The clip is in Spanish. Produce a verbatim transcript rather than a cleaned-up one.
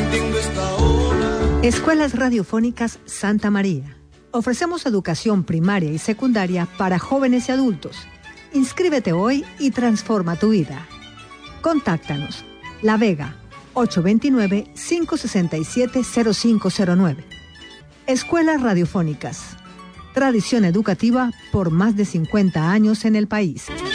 sintiendo esta ola. Escuelas Radiofónicas Santa María. Ofrecemos educación primaria y secundaria para jóvenes y adultos. Inscríbete hoy y transforma tu vida. Contáctanos. La Vega, ocho dos nueve, cinco seis siete, cero cinco cero nueve. Escuelas Radiofónicas. Tradición educativa por más de cincuenta años en el país.